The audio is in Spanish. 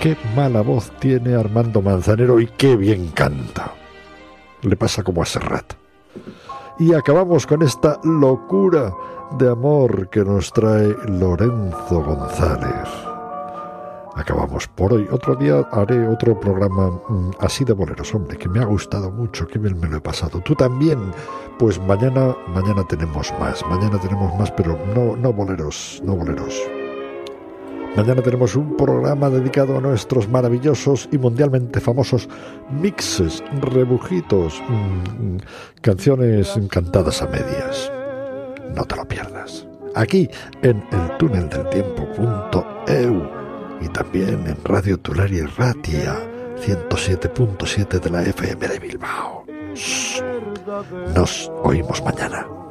qué mala voz tiene Armando Manzanero y qué bien canta. Le pasa como a Serrat. Y acabamos con esta locura de amor que nos trae Lorenzo González. Acabamos por hoy. Otro día haré otro programa así de boleros, hombre, que me ha gustado mucho, que bien me lo he pasado. Tú también. Pues mañana tenemos más. Mañana tenemos más, pero no boleros. Mañana tenemos un programa dedicado a nuestros maravillosos y mundialmente famosos mixes, rebujitos, canciones cantadas a medias. No te lo pierdas. Aquí en eltuneldeltiempo.eu y también en Radio Tularia Ratia 107.7 de la FM de Bilbao. Nos oímos mañana.